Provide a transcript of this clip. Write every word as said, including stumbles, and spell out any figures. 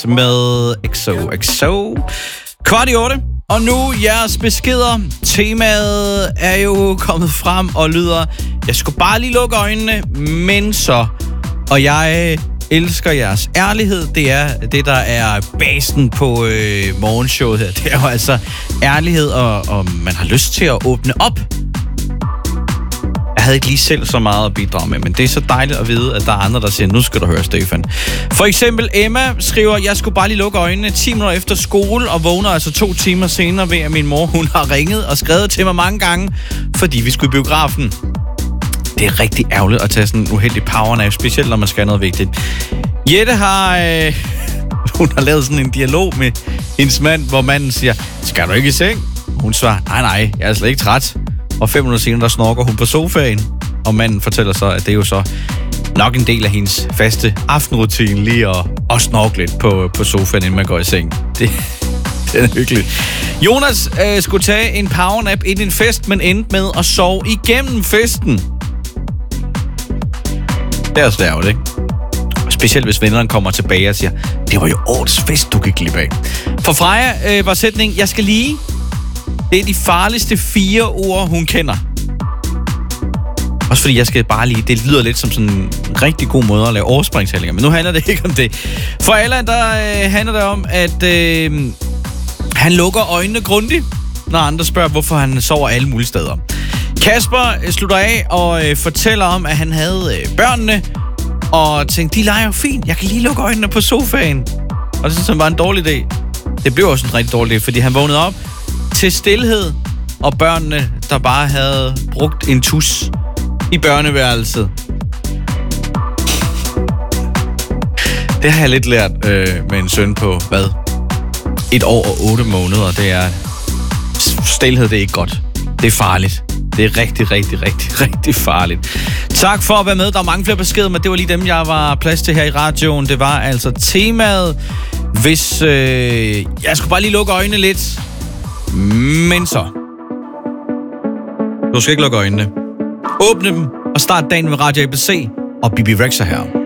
med X O X O. Kvart i otte. Og nu jeres beskeder. Temaet er jo kommet frem og lyder: jeg skulle bare lige lukke øjnene, men så... Og jeg elsker jeres ærlighed. Det er det, der er basen på øh, morgenshowet her. Det er jo altså ærlighed, og, og man har lyst til at åbne op. Jeg havde ikke lige selv så meget at bidrage med, men det er så dejligt at vide, at der er andre, der siger, nu skal du høre, Stefan. For eksempel Emma skriver: jeg skulle bare lige lukke øjnene ti minutter efter skole, og vågner altså to timer senere ved, at min mor hun har ringet og skrevet til mig mange gange, fordi vi skulle i biografen. Det er rigtig ærgerligt at tage sådan en uheldig powernap, specielt når man skal noget vigtigt. Jette har, øh, hun har lavet sådan en dialog med hendes mand, hvor manden siger: skal du ikke i seng? Hun svarer: nej, nej, jeg er slet ikke træt. Og fem minutter senere, der snorker hun på sofaen. Og manden fortæller så, at det er jo så nok en del af hendes faste aftenrutine lige at, at snorke lidt på, på sofaen, inden man går i seng. Det, det er hyggeligt. Jonas øh, skulle tage en powernap inden en fest, men endte med at sove igennem festen. Det er også ærgerligt, ikke? Specielt hvis vennerne kommer tilbage og siger: det var jo årets fest, du gik glip af. For Freja øh, var sætningen: jeg skal lige. Det er de farligste fire ord, hun kender. Også fordi jeg skal bare lige... Det lyder lidt som sådan en rigtig god måde at lave overspringshandlinger, men nu handler det ikke om det. For Allan, der øh, handler det om, at øh, han lukker øjnene grundigt, når andre spørger, hvorfor han sover alle mulige steder. Kasper øh, slutter af og øh, fortæller om, at han havde øh, børnene, og tænkte, de leger jo fint. Jeg kan lige lukke øjnene på sofaen. Og det synes han var en dårlig idé. Det blev også en rigtig dårlig idé, fordi han vågnede op til stilhed, og børnene, der bare havde brugt en tus i børneværelset. Det har jeg lidt lært øh, med en søn på, hvad? Et år og otte måneder. Det er... Stilhed, det er ikke godt. Det er farligt. Det er rigtig, rigtig, rigtig, rigtig farligt. Tak for at være med. Der er mange flere beskeder, men det var lige dem, jeg var plads til her i radioen. Det var altså temaet. Hvis... Øh, jeg skulle bare lige lukke øjnene lidt. Men så... Du skal ikke lukke øjnene. Åbne dem og start dagen med Radio A B C og Bibi Rexha her.